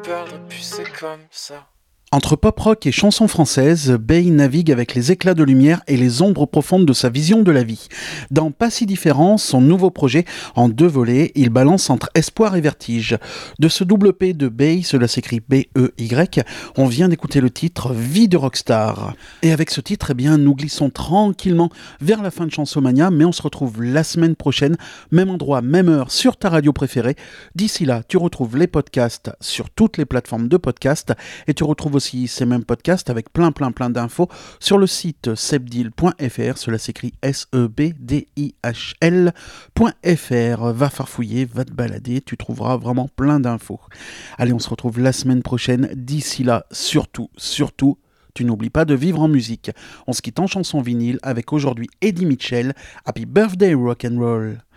perdre, puis c'est comme ça. Entre pop-rock et chansons françaises, Bey navigue avec les éclats de lumière et les ombres profondes de sa vision de la vie. Dans Pas si différent, son nouveau projet, en 2 volets, il balance entre espoir et vertige. De ce double P de Bey, cela s'écrit B-E-Y, on vient d'écouter le titre Vie de rockstar. Et avec ce titre, eh bien, nous glissons tranquillement vers la fin de Chansomania, mais on se retrouve la semaine prochaine, même endroit, même heure, sur ta radio préférée. D'ici là, tu retrouves les podcasts sur toutes les plateformes de podcasts et tu retrouves aussi ces mêmes podcasts avec plein d'infos sur le site sebdil.fr, cela s'écrit sebdihl.fr. Va farfouiller, va te balader, tu trouveras vraiment plein d'infos. Allez, on se retrouve la semaine prochaine. D'ici là, surtout, tu n'oublies pas de vivre en musique. On se quitte en chanson vinyle avec aujourd'hui Eddie Mitchell. Happy Birthday Rock'n'Roll.